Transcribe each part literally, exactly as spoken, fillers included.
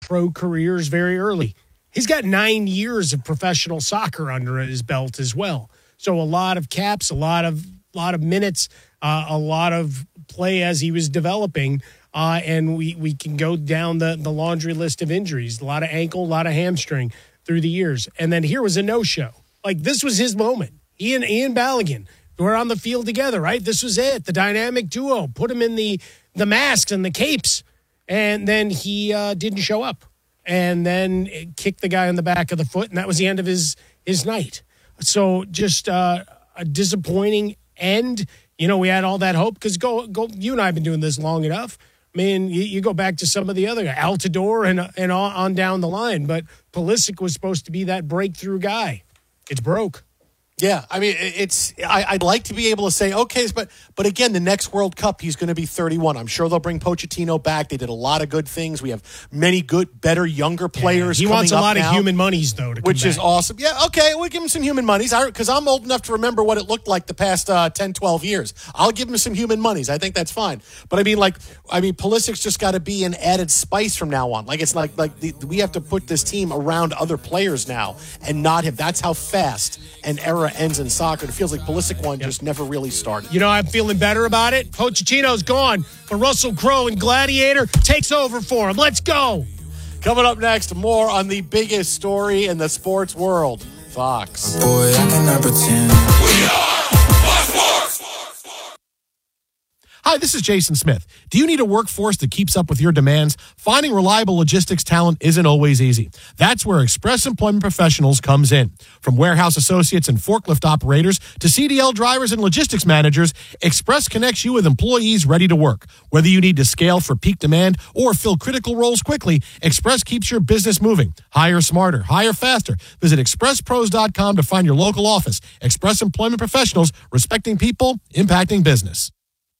pro careers very early. He's got nine years of professional soccer under his belt as well. So a lot of caps, a lot of lot of minutes, uh, a lot of play as he was developing. Uh, and we, we can go down the, the laundry list of injuries, a lot of ankle, a lot of hamstring through the years. And then here was a no-show. Like, this was his moment. He and Ian Balogun were on the field together, right? This was it, the dynamic duo. Put him in the, the masks and the capes. And then he uh, didn't show up. And then it kicked the guy in the back of the foot, and that was the end of his, his night. So just uh, a disappointing end. You know, we had all that hope because go, go. You and I have been doing this long enough. I mean, you, you go back to some of the other guys, Altidore and and on, on down the line. But Pulisic was supposed to be that breakthrough guy. It's broke. Yeah, I mean, it's. I, I'd like to be able to say, okay, but but again, the next World Cup, he's going to be thirty-one. I'm sure they'll bring Pochettino back. They did a lot of good things. We have many good, better, younger players. Yeah, he coming wants a up lot now, of human monies, though, to come which back. is awesome. Yeah, okay, we'll give him some human monies because I'm old enough to remember what it looked like the past uh, ten, twelve years. I'll give him some human monies. I think that's fine. But I mean, like, I mean, Pulisic's just got to be an added spice from now on. Like, it's like like the, we have to put this team around other players now and not him. That's how fast an era ends in soccer. It feels like Pulisic one yep. just never really started. You know, I'm feeling better about it. Pochettino's gone, but Russell Crowe and Gladiator takes over for him. Let's go. Coming up next, more on the biggest story in the sports world. Fox. Boy, I cannot pretend. We are Fox Sports. Hi, this is Jason Smith. Do you need a workforce that keeps up with your demands? Finding reliable logistics talent isn't always easy. That's where Express Employment Professionals comes in. From warehouse associates and forklift operators to C D L drivers and logistics managers, Express connects you with employees ready to work. Whether you need to scale for peak demand or fill critical roles quickly, Express keeps your business moving. Hire smarter, hire faster. Visit express pros dot com to find your local office. Express Employment Professionals, respecting people, impacting business.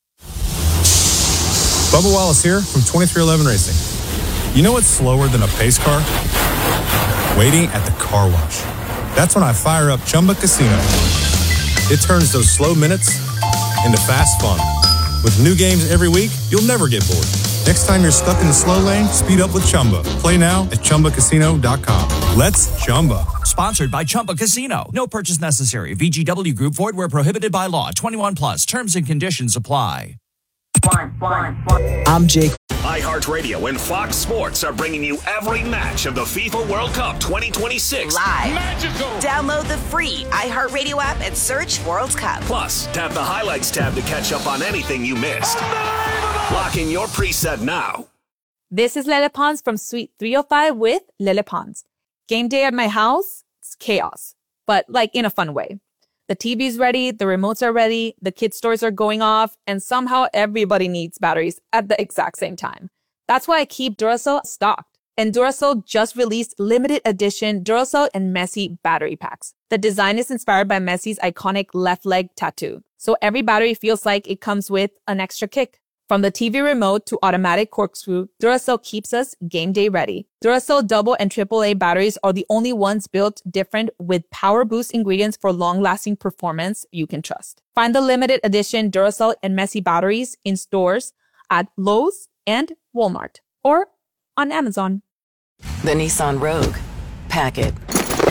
Bubba Wallace here from twenty-three eleven Racing. You know what's slower than a pace car? Waiting at the car wash. That's when I fire up Chumba Casino. It turns those slow minutes into fast fun. With new games every week, you'll never get bored. Next time you're stuck in the slow lane, speed up with Chumba. Play now at chumba casino dot com. Let's Chumba. Sponsored by Chumba Casino. No purchase necessary. V G W Group. Void where prohibited by law. twenty-one plus. Terms and conditions apply. One, one, one. I'm Jake. iHeartRadio and Fox Sports are bringing you every match of the FIFA World Cup twenty twenty-six. Live. Magical. Download the free iHeartRadio app and search World Cup. Plus, tap the Highlights tab to catch up on anything you missed. Lock in your preset now. This is Lele Pons from Suite three oh five with Lele Pons. Game day at my house, it's chaos, but like in a fun way. The T V's ready, the remotes are ready, the kids' stores are going off, and somehow everybody needs batteries at the exact same time. That's why I keep Duracell stocked. And Duracell just released limited edition Duracell and Messi battery packs. The design is inspired by Messi's iconic left leg tattoo, so every battery feels like it comes with an extra kick. From the T V remote to automatic corkscrew, Duracell keeps us game day ready. Duracell double and triple A batteries are the only ones built different with power boost ingredients for long-lasting performance you can trust. Find the limited edition Duracell and Messi batteries in stores at Lowe's and Walmart or on Amazon. The Nissan Rogue. Pack it.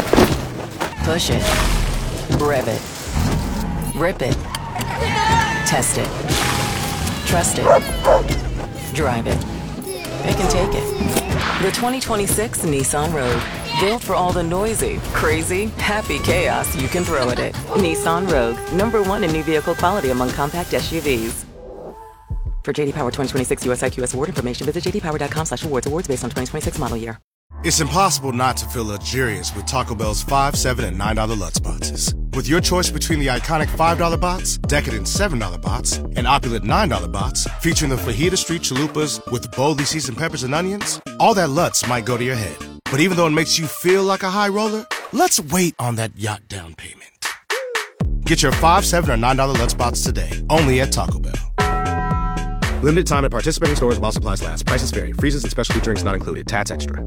Push it. Rev it. Rip it. Test it. Trust it. Drive it. It can take it. The twenty twenty-six Nissan Rogue. Built for all the noisy, crazy, happy chaos you can throw at it. Nissan Rogue. Number one in new vehicle quality among compact S U Vs. For J D Power twenty twenty-six U S I Q S award information, visit j d power dot com slash awards. Awards based on twenty twenty-six model year. It's impossible not to feel luxurious with Taco Bell's five, seven, and nine dollar Lutz boxes. With your choice between the iconic five dollar box, decadent seven dollar box, and opulent nine dollar box, featuring the Fajita Street Chalupas with boldly seasoned peppers and onions, all that Lutz might go to your head. But even though it makes you feel like a high roller, let's wait on that yacht down payment. Get your five, seven, or nine dollar Lutz box today, only at Taco Bell. Limited time at participating stores while supplies last. Prices vary. Freezes and specialty drinks not included. Tats extra.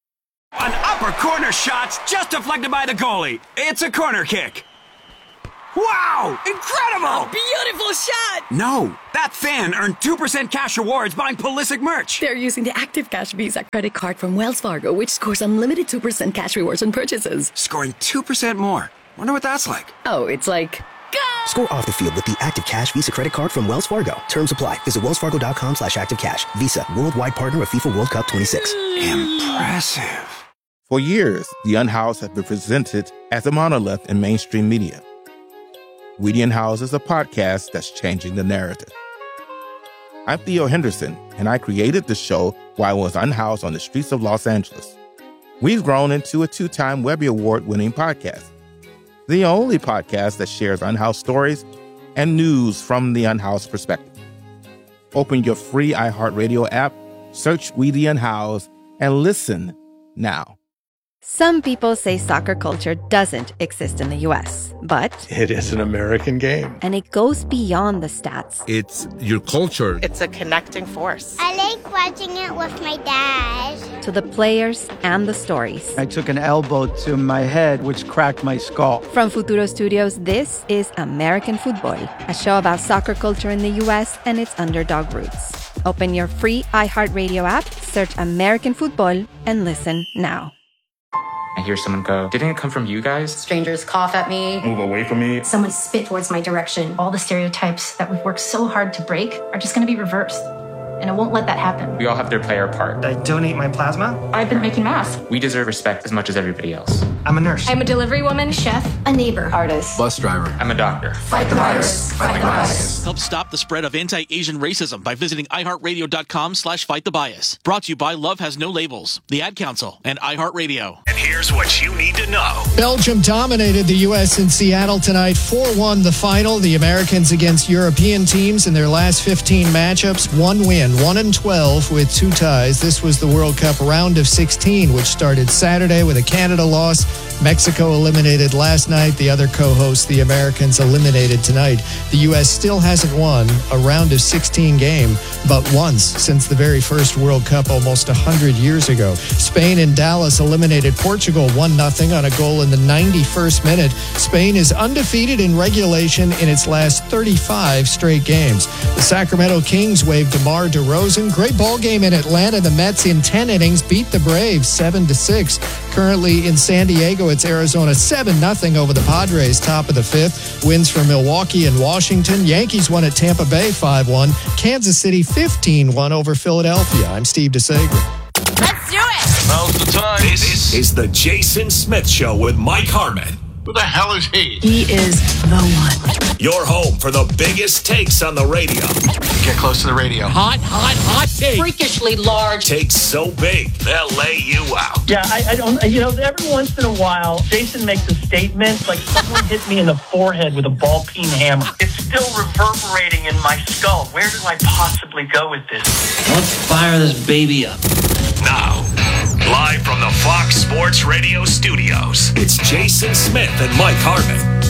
An upper corner shot's just deflected by the goalie. It's a corner kick. Wow! Incredible! Beautiful shot! No, that fan earned two percent cash rewards buying Pulisic merch. They're using the Active Cash Visa credit card from Wells Fargo, which scores unlimited two percent cash rewards on purchases. Scoring two percent more. Wonder what that's like. Oh, it's like... Go! Score off the field with the Active Cash Visa credit card from Wells Fargo. Terms apply. Visit wellsfargo.com slash active cash. Visa, worldwide partner of FIFA World Cup twenty-six. Impressive. For years, The Unhoused has been presented as a monolith in mainstream media. We the Unhoused is a podcast that's changing the narrative. I'm Theo Henderson, and I created the show while I was unhoused on the streets of Los Angeles. We've grown into a two-time Webby Award-winning podcast, the only podcast that shares unhoused stories and news from the unhoused perspective. Open your free iHeartRadio app, search We the Unhoused, and listen now. Some people say soccer culture doesn't exist in the U S, but it is an American game. And it goes beyond the stats. It's your culture. It's a connecting force. I like watching it with my dad. To the players and the stories. I took an elbow to my head, which cracked my skull. From Futuro Studios, this is American Football, a show about soccer culture in the U S and its underdog roots. Open your free iHeartRadio app, search American Football, and listen now. I hear someone go, didn't it come from you guys? Strangers cough at me. Move away from me. Someone spit towards my direction. All the stereotypes that we've worked so hard to break are just going to be reversed. And I won't let that happen. We all have to play our part. I donate my plasma. I've been making masks. We deserve respect as much as everybody else. I'm a nurse. I'm a delivery woman, chef, a neighbor, artist, bus driver. I'm a doctor. Fight the virus. Fight the bias. Help stop the spread of anti-Asian racism by visiting iHeartRadio.com slash fight the bias. Brought to you by Love Has No Labels, the Ad Council, and iHeartRadio. And here's what you need to know. Belgium dominated the U S in Seattle tonight, four one the final. The Americans against European teams in their last fifteen matchups. One win, one and twelve with two ties. This was the World Cup round of sixteen, which started Saturday with a Canada loss. Mexico eliminated last night. The other co-hosts, the Americans, eliminated tonight. The U S still hasn't won a round of sixteen game, but once since the very first World Cup almost one hundred years ago. Spain and Dallas eliminated Portugal one nothing on a goal in the ninety-first minute. Spain is undefeated in regulation in its last thirty-five straight games. The Sacramento Kings waved DeMar DeRozan. Great ball game in Atlanta. The Mets in ten innings beat the Braves seven to six. Currently in San Diego, it's Arizona seven nothing over the Padres, top of the fifth. Wins for Milwaukee and Washington. Yankees won at Tampa Bay five one. Kansas City fifteen one over Philadelphia. I'm Steve DeSager. Let's do it. Now's the time. This is the Jason Smith Show with Mike Harmon. Who the hell is he? He is the one. Your home for the biggest takes on the radio. Get close to the radio. Hot, hot, hot take. Freakishly large. Takes so big, they'll lay you out. Yeah, I, I don't, you know, every once in a while, Jason makes a statement like someone hit me in the forehead with a ball peen hammer. It's still reverberating in my skull. Where do I possibly go with this? Let's fire this baby up. Now, live from the Fox Sports Radio studios, it's Jason Smith and Mike Harmon.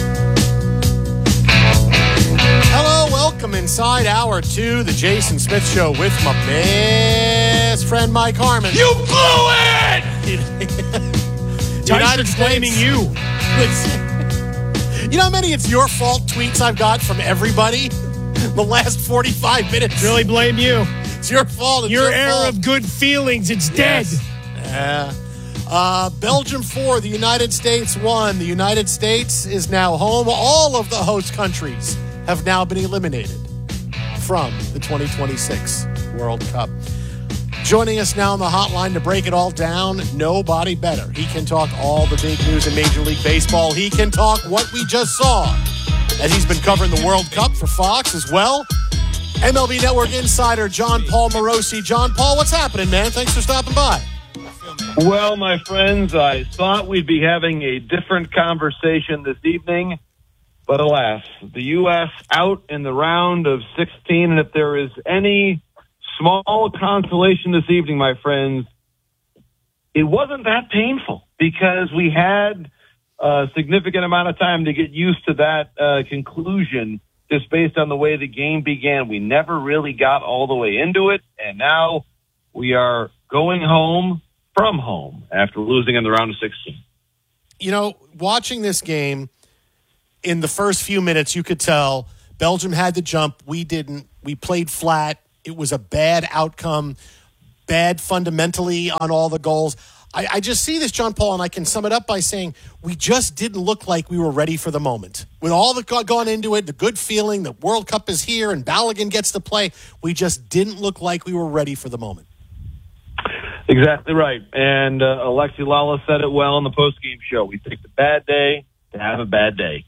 Hello, welcome inside hour two, the Jason Smith Show with my best friend Mike Harmon. You blew it! Tyson's blaming you. You know how many it's your fault tweets I've got from everybody the last forty-five minutes? Really blame you. It's your fault. It's your, your era fault. of good feelings, it's dead. Yes. Yeah. Uh, Belgium four, the United States one. The United States is now home. All of the host countries have now been eliminated from the twenty twenty-six World Cup. Joining us now on the hotline to break it all down, nobody better. He can talk all the big news in Major League Baseball. He can talk what we just saw, as he's been covering the World Cup for Fox as well. M L B Network insider John Paul Morosi. John Paul, what's happening, man? Thanks for stopping by. Well, my friends, I thought we'd be having a different conversation this evening, but alas, the U S out in the round of sixteen, and if there is any small consolation this evening, my friends, it wasn't that painful because we had a significant amount of time to get used to that uh, conclusion just based on the way the game began. We never really got all the way into it, and now we are going home from home after losing in the round of sixteen. You know, watching this game, in the first few minutes, you could tell Belgium had the jump. We didn't. We played flat. It was a bad outcome, bad fundamentally on all the goals. I, I just see this, John Paul, and I can sum it up by saying we just didn't look like we were ready for the moment. With all that got gone into it, the good feeling, the World Cup is here, and Balogun gets to play, we just didn't look like we were ready for the moment. Exactly right. And uh, Alexi Lala said it well in the postgame show. We picked a bad day to have a bad day.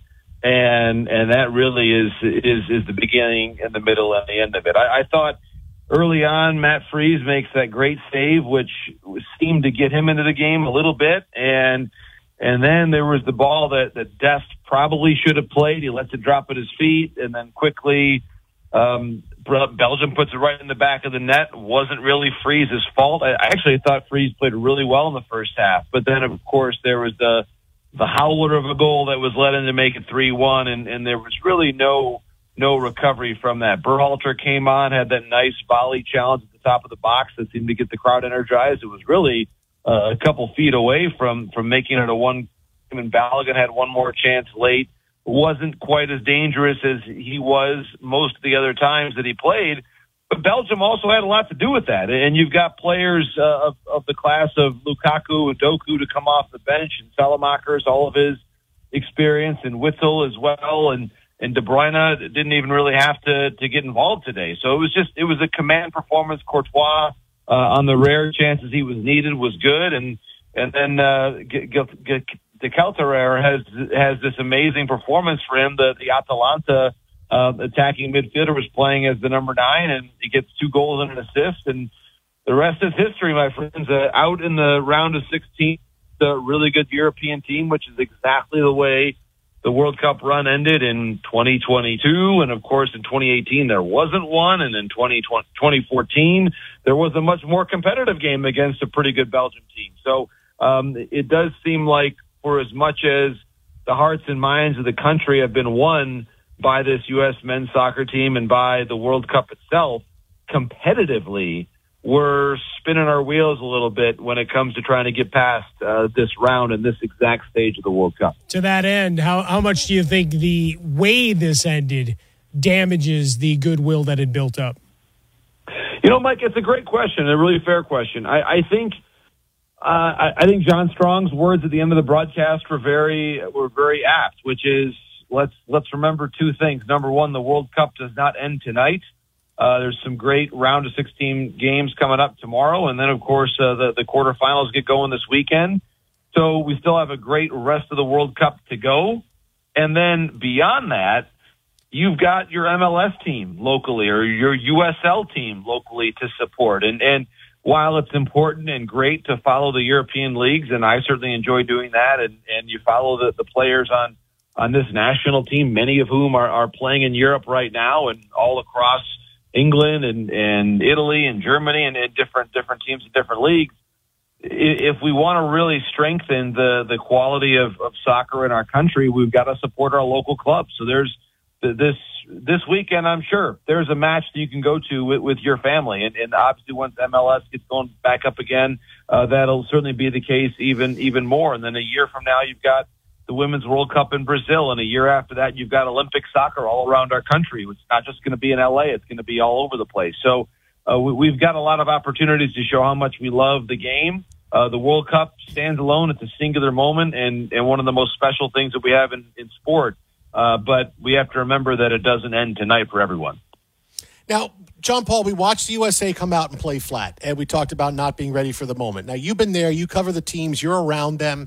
And and that really is is is the beginning and the middle and the end of it. I, I thought early on Matt Freese makes that great save, which seemed to get him into the game a little bit. And and then there was the ball that, that Dest probably should have played. He lets it drop at his feet, and then quickly um, Belgium puts it right in the back of the net. Wasn't really Freese's fault. I, I actually thought Freese played really well in the first half. But then, of course, there was the the howler of a goal that was let in to make it three one, and, and there was really no no recovery from that. Berhalter came on, had that nice volley challenge at the top of the box that seemed to get the crowd energized. It was really uh, a couple feet away from, from making it a one. I mean, Balogun had one more chance late. Wasn't quite as dangerous as he was most of the other times that he played. But Belgium also had a lot to do with that. And you've got players uh, of, of the class of Lukaku and Doku to come off the bench, and Salamakers, all of his experience, and Witzel as well, and, and De Bruyne didn't even really have to, to get involved today. So it was just, it was a command performance. Courtois, uh, on the rare chances he was needed, was good. And, and then, uh, G- G- G- De Kelterer has, has this amazing performance for him. The, the Atalanta, Uh, attacking midfielder was playing as the number nine, and he gets two goals and an assist, and the rest is history, my friends. Uh, out in the round of sixteen, the really good European team, which is exactly the way the World Cup run ended in twenty twenty-two, and of course in twenty eighteen there wasn't one, and in twenty fourteen there was a much more competitive game against a pretty good Belgium team. So um, it does seem like, for as much as the hearts and minds of the country have been won by this U S men's soccer team and by the World Cup itself, competitively, we're spinning our wheels a little bit when it comes to trying to get past uh, this round and this exact stage of the World Cup. To that end, how, how much do you think the way this ended damages the goodwill that had built up? You know, Mike, it's a great question, a really fair question. I, I think uh, I, I think John Strong's words at the end of the broadcast were very were very apt, which is, Let's let's remember two things. Number one, the World Cup does not end tonight. Uh, there's some great round of sixteen games coming up tomorrow, and then of course uh, the the quarterfinals get going this weekend. So we still have a great rest of the World Cup to go. And then beyond that, you've got your M L S team locally or your U S L team locally to support. And and while it's important and great to follow the European leagues, and I certainly enjoy doing that, and and you follow the, the players on. on this national team, many of whom are, are playing in Europe right now and all across England and, and Italy and Germany and, and different different teams in different leagues. If we want to really strengthen the, the quality of, of soccer in our country, we've got to support our local clubs. So there's this this weekend, I'm sure, there's a match that you can go to with, with your family. And, and obviously once M L S gets going back up again, uh, that'll certainly be the case even even more. And then a year from now, you've got the Women's World Cup in Brazil, and a year after that, you've got Olympic soccer all around our country. It's not just going to be in L A; it's going to be all over the place. So uh, we, we've got a lot of opportunities to show how much we love the game. Uh, the World Cup stands alone; it's a singular moment, and, and one of the most special things that we have in, in sport. Uh, but we have to remember that it doesn't end tonight for everyone. Now, John Paul, we watched the U S A come out and play flat, and we talked about not being ready for the moment. Now, you've been there; you cover the teams; you're around them.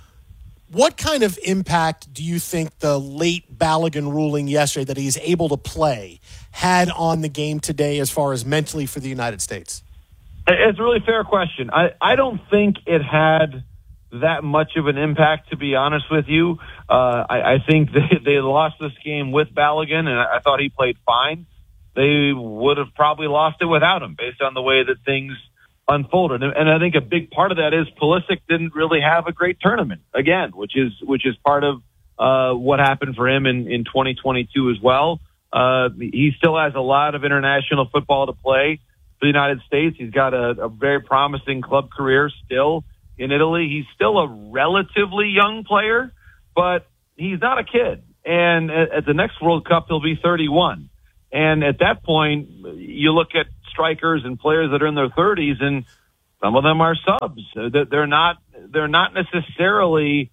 What kind of impact do you think the late Balogun ruling yesterday that he's able to play had on the game today as far as mentally for the United States? It's a really fair question. I, I don't think it had that much of an impact, to be honest with you. Uh, I, I think they, they lost this game with Balogun, and I, I thought he played fine. They would have probably lost it without him based on the way that things unfolded. And I think a big part of that is Pulisic didn't really have a great tournament again, which is which is part of uh, what happened for him in, in twenty twenty-two as well. Uh, he still has a lot of international football to play for the United States. He's got a, a very promising club career still in Italy. He's still a relatively young player, but he's not a kid. And at, at the next World Cup, he'll be thirty-one. And at that point, you look at strikers and players that are in their thirties, and some of them are subs. They're not, they're not necessarily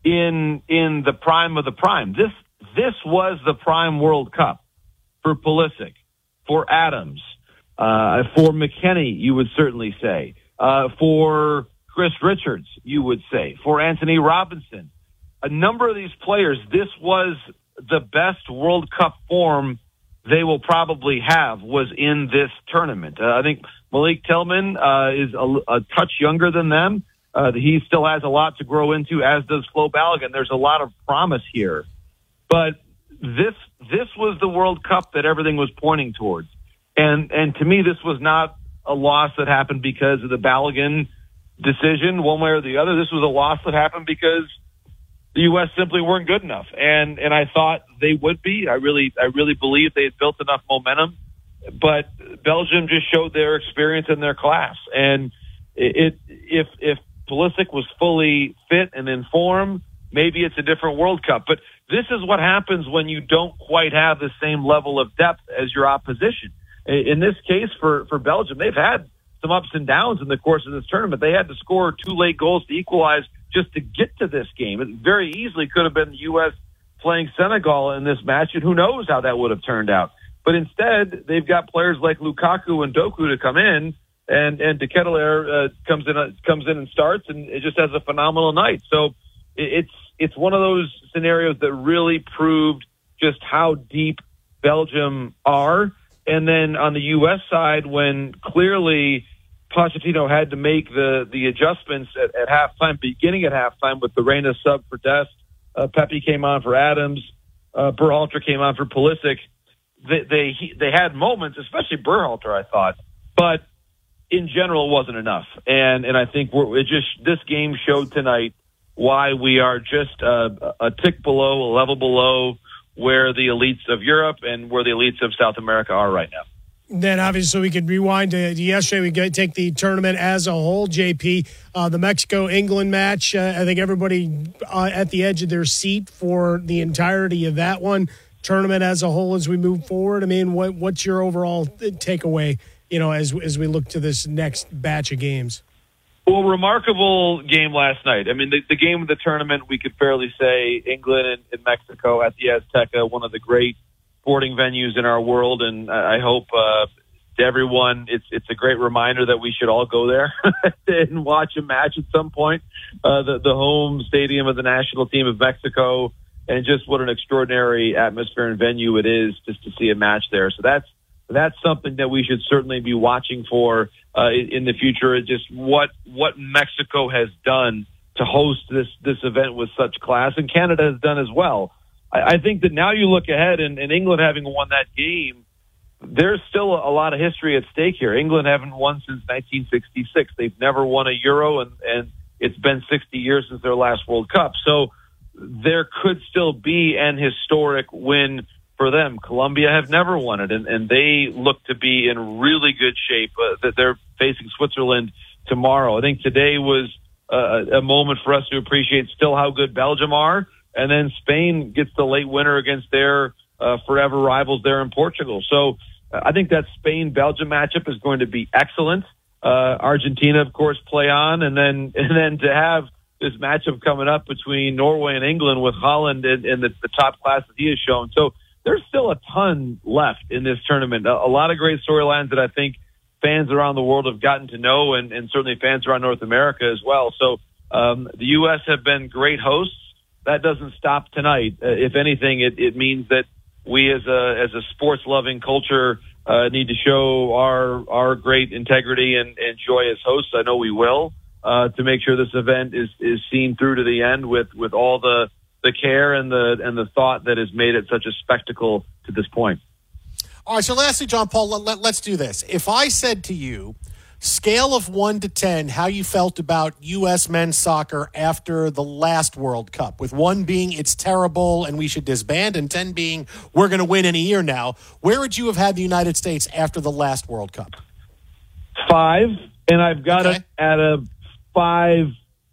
in, in the prime of the prime. This, this was the prime World Cup for Pulisic, for Adams, uh, for McKennie, you would certainly say, uh, for Chris Richards, you would say, for Anthony Robinson. A number of these players, this was the best World Cup form they will probably have was in this tournament. Uh, I think Malik Tillman uh, is a, a touch younger than them. Uh, he still has a lot to grow into, as does Flo Balogun. There's a lot of promise here. But this this was the World Cup that everything was pointing towards. And and to me, this was not a loss that happened because of the Balogun decision, one way or the other. This was a loss that happened because the U S simply weren't good enough. And and I thought they would be. I really I really believed they had built enough momentum. But Belgium just showed their experience and their class. And it, it if if Pulisic was fully fit and in form, maybe it's a different World Cup. But this is what happens when you don't quite have the same level of depth as your opposition. In this case, for, for Belgium, they've had some ups and downs in the course of this tournament. They had to score two late goals to equalize just to get to this game. It very easily could have been the U S playing Senegal in this match, and who knows how that would have turned out. But instead, they've got players like Lukaku and Doku to come in, and and De Ketelaere uh, comes in uh, comes in and starts, and it just has a phenomenal night. So it, it's it's one of those scenarios that really proved just how deep Belgium are. And then on the U S side, when clearly Pochettino had to make the, the adjustments at, at halftime, beginning at halftime with the Reina sub for Dest, uh, Pepe came on for Adams, uh, Berhalter came on for Pulisic. They, they, they had moments, especially Berhalter, I thought, but in general, it wasn't enough. And, and I think we're, it just, this game showed tonight why we are just a, a tick below, a level below where the elites of Europe and where the elites of South America are right now. Then obviously we could rewind to yesterday. We could take the tournament as a whole, J P. Uh, the Mexico-England match, uh, I think everybody uh, at the edge of their seat for the entirety of that one. Tournament as a whole as we move forward. I mean, what, what's your overall takeaway, you know, as as we look to this next batch of games? Well, remarkable game last night. I mean, the, the game of the tournament, we could fairly say England and, and Mexico at the Azteca, one of the great sporting venues in our world. And I hope uh, to everyone, it's it's a great reminder that we should all go there and watch a match at some point. Uh, the, the home stadium of the national team of Mexico, and just what an extraordinary atmosphere and venue it is just to see a match there. So that's that's something that we should certainly be watching for uh, in the future. Just what what Mexico has done to host this this event with such class, and Canada has done as well. I, I think that now you look ahead, and, and England having won that game, there's still a, a lot of history at stake here. England haven't won since nineteen sixty-six. They've never won a Euro, and, and it's been sixty years since their last World Cup. So there could still be an historic win for them. Colombia have never won it, and, and they look to be in really good shape. Uh, that they're facing Switzerland tomorrow. I think today was uh, a moment for us to appreciate still how good Belgium are, and then Spain gets the late winner against their uh, forever rivals there in Portugal. So uh, I think that Spain-Belgium matchup is going to be excellent. Uh, Argentina, of course, play on, and then and then to have this matchup coming up between Norway and England with Haaland and, and the, the top class that he has shown. So there's still a ton left in this tournament. A, a lot of great storylines that I think fans around the world have gotten to know, and, and certainly fans around North America as well. So um, the U S have been great hosts. That doesn't stop tonight. Uh, if anything, it, it means that we as a as a sports-loving culture uh, need to show our our great integrity and, and joy as hosts. I know we will. Uh, to make sure this event is, is seen through to the end with, with all the, the care and the and the thought that has made it such a spectacle to this point. All right, so lastly, John Paul, let, let, let's do this. If I said to you, scale of one to ten, how you felt about U S men's soccer after the last World Cup, with one being it's terrible and we should disband, and ten being we're going to win in a year now, where would you have had the United States after the last World Cup? Five, and I've got okay. it at a five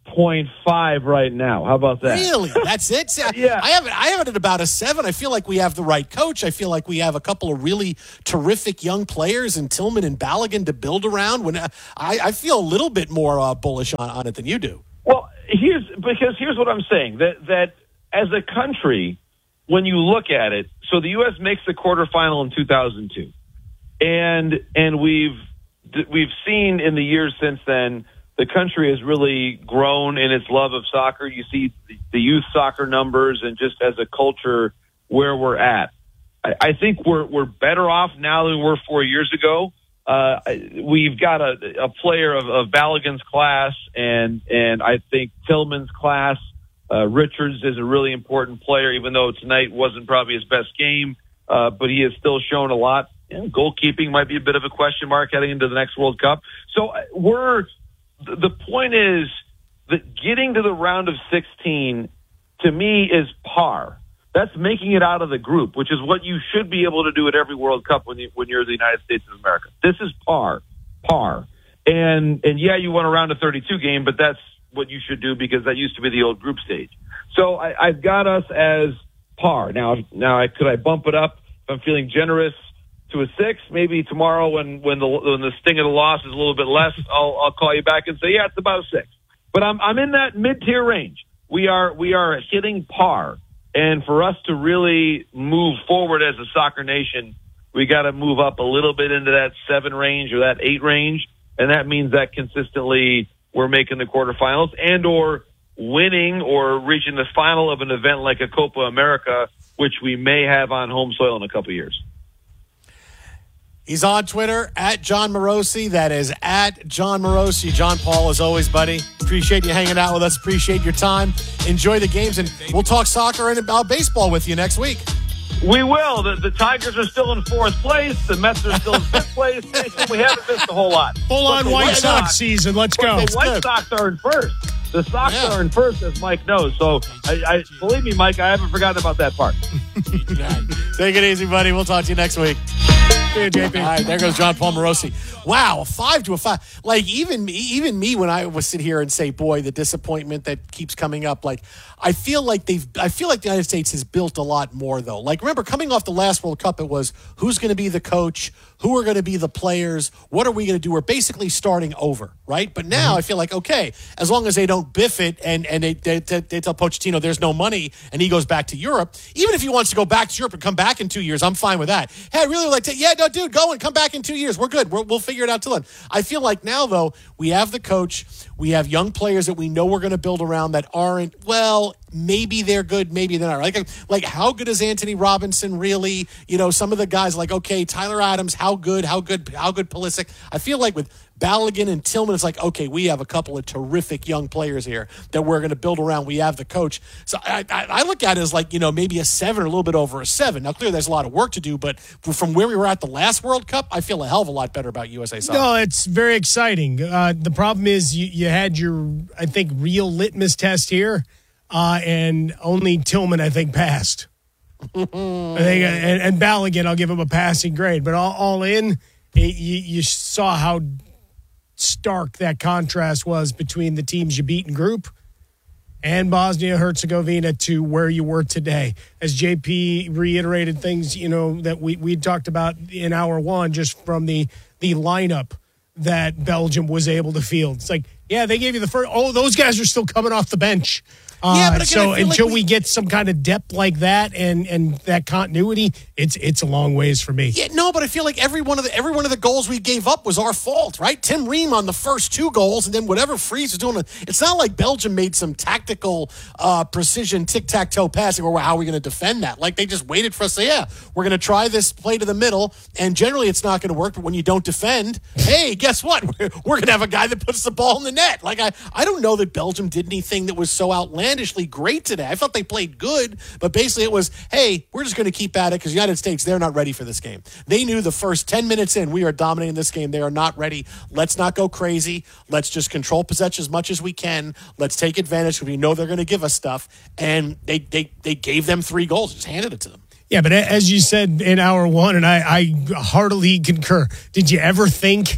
point five right now. How about that? Really? That's it? See, I, yeah. I have it. I have it at about a seven. I feel like we have the right coach. I feel like we have a couple of really terrific young players in Tillman and Balogun to build around. When I, I feel a little bit more uh, bullish on, on it than you do. Well, here's because here's what I'm saying that that as a country, when you look at it, so the U S makes the quarterfinal in two thousand two, and and we've we've seen in the years since then. The country has really grown in its love of soccer. You see the youth soccer numbers and just as a culture where we're at. I, I think we're we're better off now than we were four years ago. Uh, we've got a, a player of, of Balogun's class, and and I think Tillman's class. Uh, Richards is a really important player, even though tonight wasn't probably his best game, uh, but he has still shown a lot. And goalkeeping might be a bit of a question mark heading into the next World Cup. So we're The point is that getting to the round of sixteen, to me, is par. That's making it out of the group, which is what you should be able to do at every World Cup when, you, when you're the United States of America. This is par, par. And, and yeah, you won a round of thirty-two game, but that's what you should do because that used to be the old group stage. So I, I've got us as par. Now, now I, could I bump it up if I'm feeling generous? To a six, maybe tomorrow when, when the when the sting of the loss is a little bit less, I'll I'll call you back and say, yeah, it's about a six. But I'm I'm in that mid tier range. We are we are hitting par, and for us to really move forward as a soccer nation, we got to move up a little bit into that seven range or that eight range, and that means that consistently we're making the quarterfinals and or winning or reaching the final of an event like a Copa America, which we may have on home soil in a couple of years. He's on Twitter, at John Morosi. That is at John Morosi. John Paul, as always, buddy. Appreciate you hanging out with us. Appreciate your time. Enjoy the games, and we'll talk soccer and about baseball with you next week. We will. The, the Tigers are still in fourth place. The Mets are still in fifth place. We haven't missed a whole lot. Full-on White Sox season. Let's go. The White Sox are in first. The Sox yeah. are in first, as Mike knows. So, I, I believe me, Mike, I haven't forgotten about that part. Take it easy, buddy. We'll talk to you next week. See you, J P. All right, there goes John Paul Morosi. Wow, a five to a five. Like, even me, even me, when I would sit here and say, boy, the disappointment that keeps coming up, like, I feel like they've, I feel like the United States has built a lot more, though. Like, remember, coming off the last World Cup, it was who's going to be the coach, who are going to be the players, what are we going to do? We're basically starting over, right? But now mm-hmm. I feel like, okay, as long as they don't biff it and, and they, they, they tell Pochettino there's no money and he goes back to Europe, even if he wants to go back to Europe and come back in two years, I'm fine with that. Hey, I really would like to, yeah, no, dude, go and come back in two years. We're good. We're, we'll figure it out till then. I feel like now, though, we have the coach, we have young players that we know we're going to build around that aren't, well, maybe they're good, maybe they're not. Like, like, how good is Anthony Robinson really? You know, some of the guys like, okay, Tyler Adams, how good, how good, how good Pulisic? I feel like with Balogun and Tillman, it's like, okay, we have a couple of terrific young players here that we're going to build around. We have the coach. So I, I, I look at it as like, you know, maybe a seven or a little bit over a seven. Now, clearly there's a lot of work to do, but from where we were at the last World Cup, I feel a hell of a lot better about U S A soccer. No, it's very exciting. Uh, the problem is you, you had your, I think, real litmus test here, uh, and only Tillman, I think, passed. I think, and, and Balogun, I'll give him a passing grade, but all, all in, it, you, you saw how stark that contrast was between the teams you beat in group and Bosnia-Herzegovina to where you were today. As J P reiterated things, you know, that we, we talked about in hour one, just from the, the lineup that Belgium was able to field. It's like, yeah, they gave you the first, oh, those guys are still coming off the bench. Uh, yeah, but again, so until like we, we get some kind of depth like that and, and that continuity, it's it's a long ways for me. Yeah, no, but I feel like every one of the every one of the goals we gave up was our fault, right? Tim Ream on the first two goals, and then whatever Freeze was doing. It's not like Belgium made some tactical uh, precision tic-tac-toe passing, or how are we going to defend that? Like, they just waited for us to say, yeah, we're going to try this play to the middle, and generally it's not going to work, but when you don't defend, hey, guess what? We're, we're going to have a guy that puts the ball in the net. Like, I, I don't know that Belgium did anything that was so outlandish. Great today. I felt they played good, but basically it was, hey, we're just going to keep at it because the United States, they're not ready for this game. They knew the first ten minutes in, we are dominating this game. They are not ready. Let's not go crazy. Let's just control possession as much as we can. Let's take advantage because we know they're going to give us stuff. And they, they, they gave them three goals, just handed it to them. Yeah, but as you said in hour one, and I, I heartily concur, did you ever think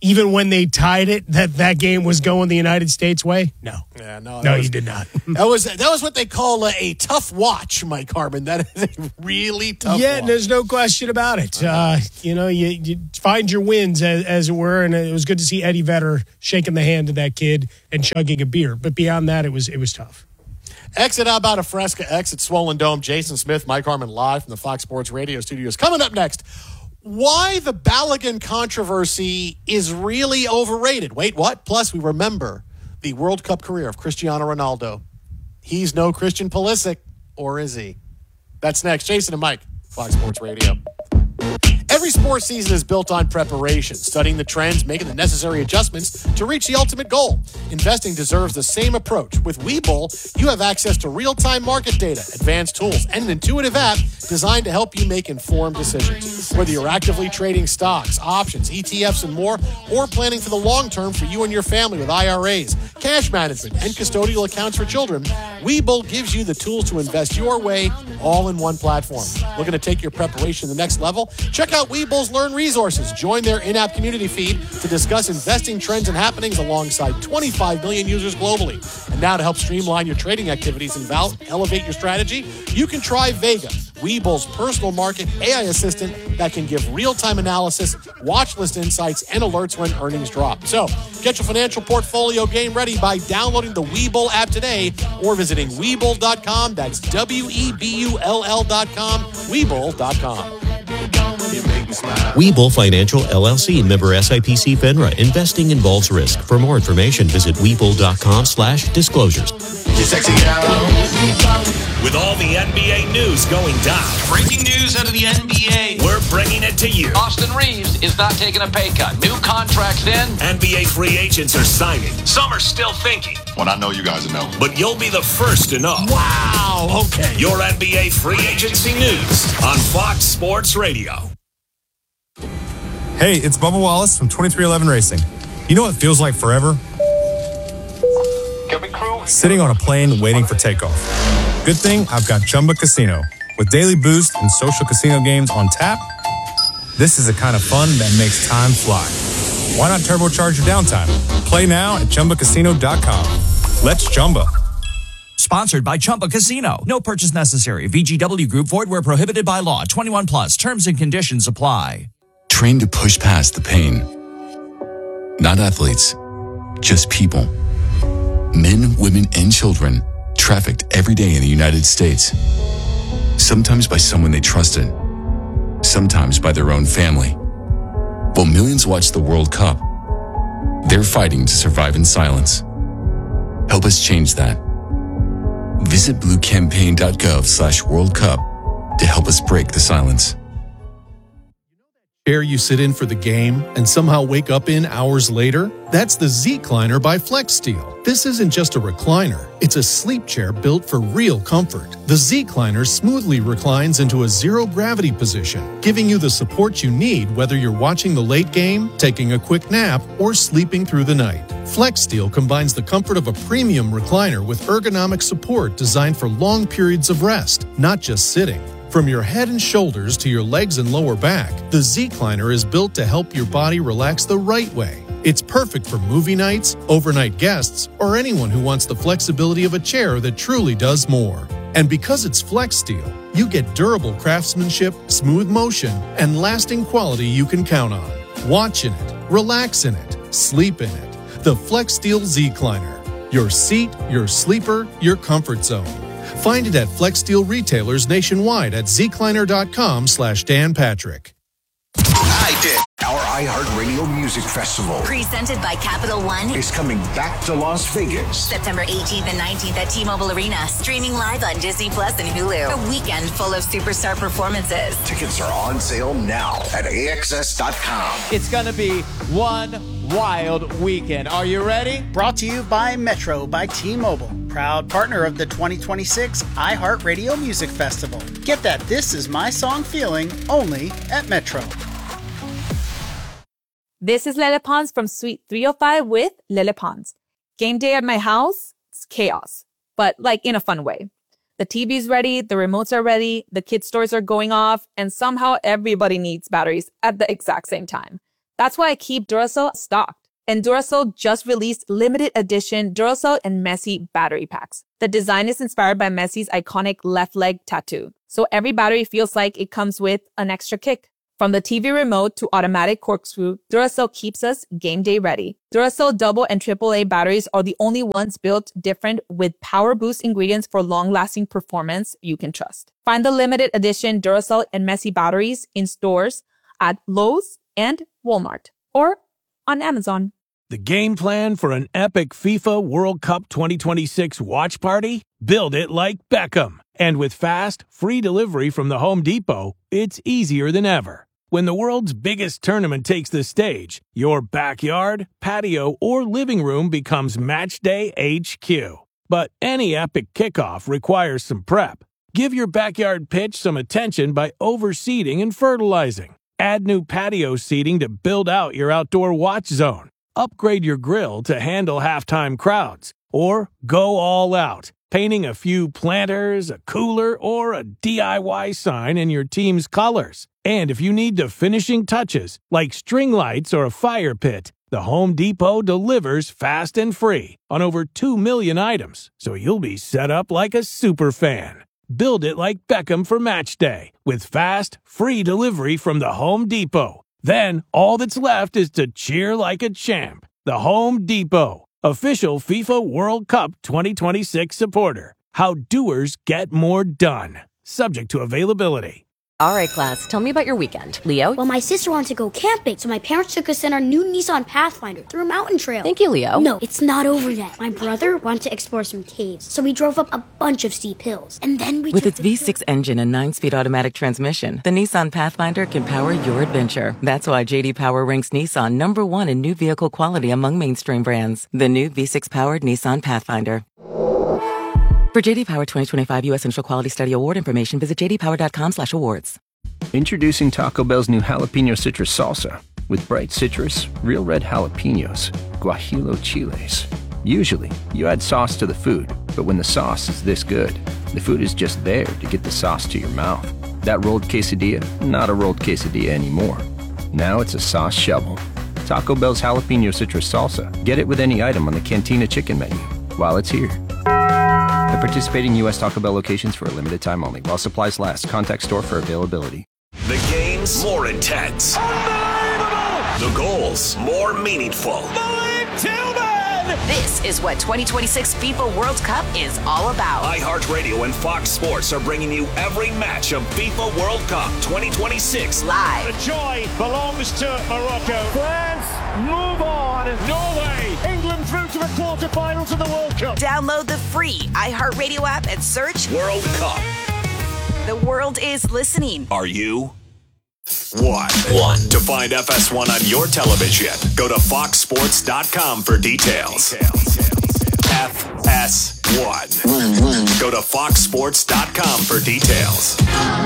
even when they tied it, that that game was going the United States way? No. Yeah, no. No, was, you did not. that was that was what they call a, a tough watch, Mike Harmon. That is a really tough yeah, watch. there's no question about it. Uh, you know, you, you find your wins, as, as it were, and it was good to see Eddie Vedder shaking the hand of that kid and chugging a beer. But beyond that, it was it was tough. Exit Out About a Fresca, exit Swollen Dome. Jason Smith, Mike Harmon live from the Fox Sports Radio studios. Coming up next, why the Balogun controversy is really overrated. Wait, what? Plus, we remember the World Cup career of Cristiano Ronaldo. He's no Christian Pulisic, or is he? That's next. Jason and Mike, Fox Sports Radio. Every sports season is built on preparation, studying the trends, making the necessary adjustments to reach the ultimate goal. Investing deserves the same approach. With Webull, you have access to real-time market data, advanced tools, and an intuitive app designed to help you make informed decisions. Whether you're actively trading stocks, options, E T Fs, and more, or planning for the long term for you and your family with I R As, cash management, and custodial accounts for children, Webull gives you the tools to invest your way all in one platform. Looking to take your preparation to the next level? Check out Webull's Learn Resources. Join their in-app community feed to discuss investing trends and happenings alongside twenty-five million users globally. And now to help streamline your trading activities and val- elevate your strategy, you can try Vega, Webull's personal market A I assistant that can give real-time analysis, watch list insights, and alerts when earnings drop. So get your financial portfolio game ready by downloading the Webull app today or visiting Webull dot com. That's W E B U L L dot com, Webull dot com. Webull Financial, L L C, member S I P C FINRA. Investing involves risk. For more information, visit Webull dot com slash disclosures. With all the N B A news going down. Breaking news out of the N B A. We're bringing it to you. Austin Reeves is not taking a pay cut. New contracts in. N B A free agents are signing. Some are still thinking. Well, I know you guys know. But you'll be the first to know. Wow, okay. Your N B A free agency news on Fox Sports Radio. Hey, it's Bubba Wallace from twenty-three eleven Racing. You know what feels like forever? Sitting on a plane waiting for takeoff. Good thing I've got Chumba Casino. With daily boost and social casino games on tap, this is the kind of fun that makes time fly. Why not turbocharge your downtime? Play now at Chumba Casino dot com. Let's Chumba. Sponsored by Chumba Casino. No purchase necessary. V G W Group. Void where prohibited by law. twenty-one plus. Terms and conditions apply. Train to push past the pain. Not athletes, just people. Men, women, and children trafficked every day in the United States. Sometimes by someone they trusted. Sometimes by their own family. While millions watch the World Cup, they're fighting to survive in silence. Help us change that. Visit blue campaign dot gov slash World Cup to help us break the silence. Chair you sit in for the game and somehow wake up in hours later? That's the Z-Cliner by FlexSteel. This isn't just a recliner. It's a sleep chair built for real comfort. The Z-Cliner smoothly reclines into a zero-gravity position, giving you the support you need whether you're watching the late game, taking a quick nap, or sleeping through the night. FlexSteel combines the comfort of a premium recliner with ergonomic support designed for long periods of rest, not just sitting. From your head and shoulders to your legs and lower back, the Z-Cliner is built to help your body relax the right way. It's perfect for movie nights, overnight guests, or anyone who wants the flexibility of a chair that truly does more. And because it's FlexSteel, you get durable craftsmanship, smooth motion, and lasting quality you can count on. Watch in it, relax in it, sleep in it. The FlexSteel Z-Cliner. Your seat, your sleeper, your comfort zone. Find it at FlexSteel retailers nationwide at zcliner.com slash Dan Patrick. I did. Our iHeartRadio Music Festival, presented by Capital One, is coming back to Las Vegas. September eighteenth and nineteenth at T-Mobile Arena. Streaming live on Disney Plus and Hulu. A weekend full of superstar performances. Tickets are on sale now at A X S dot com. It's going to be one wild weekend. Are you ready? Brought to you by Metro by T-Mobile. Proud partner of the twenty twenty-six iHeartRadio Music Festival. Get that This Is My Song feeling only at Metro. This is Lele Pons from Suite three oh five with Lele Pons. Game day at my house, it's chaos, but like in a fun way. The T V's ready, the remotes are ready, the kids' toys are going off, and somehow everybody needs batteries at the exact same time. That's why I keep Duracell stocked. And Duracell just released limited edition Duracell and Messi battery packs. The design is inspired by Messi's iconic left leg tattoo. So every battery feels like it comes with an extra kick. From the T V remote to automatic corkscrew, Duracell keeps us game day ready. Duracell double and triple A batteries are the only ones built different with power boost ingredients for long-lasting performance you can trust. Find the limited edition Duracell and Messi batteries in stores at Lowe's and Walmart or on Amazon. The game plan for an epic FIFA World Cup twenty twenty-six watch party? Build it like Beckham. And with fast, free delivery from the Home Depot, it's easier than ever. When the world's biggest tournament takes the stage, your backyard, patio, or living room becomes Matchday H Q. But any epic kickoff requires some prep. Give your backyard pitch some attention by overseeding and fertilizing. Add new patio seating to build out your outdoor watch zone. Upgrade your grill to handle halftime crowds. Or go all out, painting a few planters, a cooler, or a D I Y sign in your team's colors. And if you need the finishing touches, like string lights or a fire pit, the Home Depot delivers fast and free on over two million items, so you'll be set up like a super fan. Build it like Beckham for Match Day with fast, free delivery from the Home Depot. Then all that's left is to cheer like a champ. The Home Depot, official FIFA World Cup twenty twenty-six supporter. How doers get more done. Subject to availability. All right, class, tell me about your weekend. Leo? Well, my sister wanted to go camping, so my parents took us in our new Nissan Pathfinder through a mountain trail. Thank you, Leo. No, it's not over yet. My brother wanted to explore some caves, so we drove up a bunch of steep hills. And then we With took its V six engine and nine-speed automatic transmission, the Nissan Pathfinder can power your adventure. That's why J D Power ranks Nissan number one in new vehicle quality among mainstream brands. The new V six-powered Nissan Pathfinder. For J D Power twenty twenty-five U S Initial Quality Study Award information, visit j d power dot com slash awards. Introducing Taco Bell's new Jalapeno Citrus Salsa. With bright citrus, real red jalapenos, guajillo chiles. Usually, you add sauce to the food, but when the sauce is this good, the food is just there to get the sauce to your mouth. That rolled quesadilla, not a rolled quesadilla anymore. Now it's a sauce shovel. Taco Bell's Jalapeno Citrus Salsa. Get it with any item on the Cantina Chicken menu while it's here. At participating U S Taco Bell locations for a limited time only. While supplies last. Contact store for availability. The game's more intense. The goals more meaningful. This is what twenty twenty-six FIFA World Cup is all about. iHeartRadio and Fox Sports are bringing you every match of FIFA World Cup twenty twenty-six live. The joy belongs to Morocco. France, move on. Norway, England through to the quarterfinals of the World Cup. Download the free iHeartRadio app and search World Cup. The world is listening. Are you? One. One. To find F S one on your television, go to fox sports dot com for details. F S one. Go to fox sports dot com for details.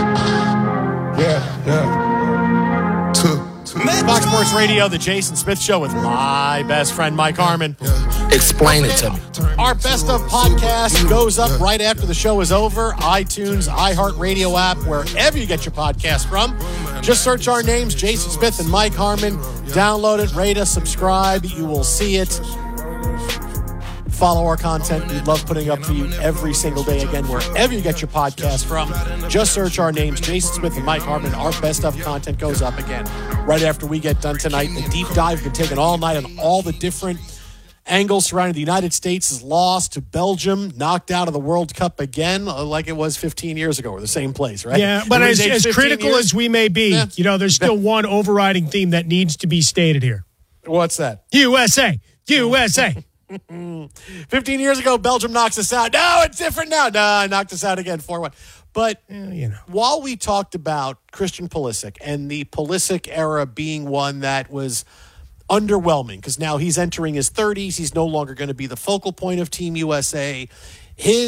Yeah, yeah. Two. Fox Sports Radio, the Jason Smith Show with my best friend, Mike Harmon. Explain it to me. Our Best of podcast goes up right after the show is over. iTunes, iHeartRadio app, wherever you get your podcast from. Just search our names, Jason Smith and Mike Harmon. Download it, rate us, subscribe. You will see it. Follow our content. We'd love putting up for you every single day. Again, wherever you get your podcast from, just search our names, Jason Smith and Mike Harmon. Our Best of content goes up again right after we get done tonight. The deep dive can take it all night on all the different angles surrounding the United States' loss to Belgium, knocked out of the World Cup again, like it was fifteen years ago, or the same place, right? Yeah, but as, as critical years? as we may be, yeah. you know, there's still one overriding theme that needs to be stated here. What's that? U S A. U S A. fifteen years ago, Belgium knocks us out. No, it's different now. No, I knocked us out again, four one. But yeah, you know, while we talked about Christian Pulisic and the Pulisic era being one that was underwhelming, because now he's entering his thirties, he's no longer going to be the focal point of Team U S A. His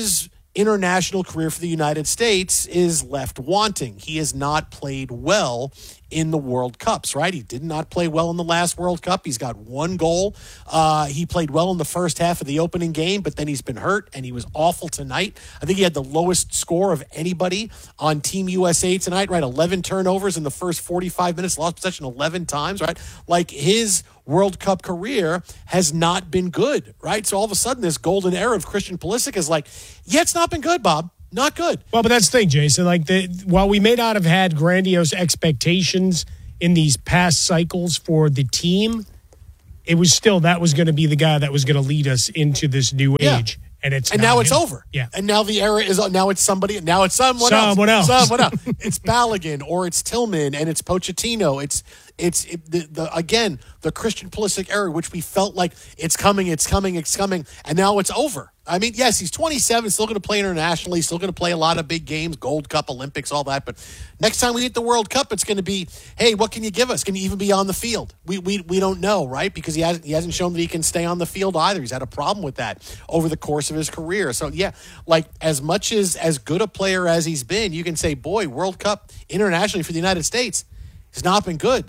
international career for the United States is left wanting. He has not played well in the World Cups, right? He did not play well in the last World Cup. He's got one goal. Uh, he played well in the first half of the opening game, but then he's been hurt, and he was awful tonight. I think he had the lowest score of anybody on Team U S A tonight, right? eleven turnovers in the first forty-five minutes, lost possession eleven times, right? Like, his World Cup career has not been good, right? So all of a sudden, this golden era of Christian Pulisic is like, yeah, it's not been good, Bob. Not good. Well, but that's the thing, Jason. Like, the, while we may not have had grandiose expectations in these past cycles for the team, it was still that was going to be the guy that was going to lead us into this new Yeah. age. And it's and not now it's him. over. Yeah. And now the era is now it's somebody. Now it's someone, Someone else. else. Someone else. It's Balogun or it's Tillman and it's Pochettino. It's it's it, the, the again the Christian Pulisic era, which we felt like it's coming, it's coming, it's coming, and now it's over. I mean, yes, he's twenty-seven, still going to play internationally, still going to play a lot of big games, Gold Cup, Olympics, all that. But next time we hit the World Cup, it's going to be, hey, what can you give us? Can you even be on the field? We we we don't know, right? Because he hasn't he hasn't shown that he can stay on the field either. He's had a problem with that over the course of his career. So yeah, like as much as as good a player as he's been, you can say, boy, World Cup internationally for the United States has not been good.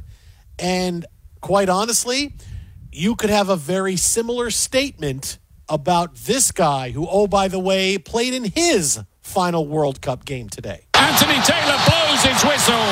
And quite honestly, you could have a very similar statement about this guy who, oh, by the way, played in his final World Cup game today. Anthony Taylor blows his whistle.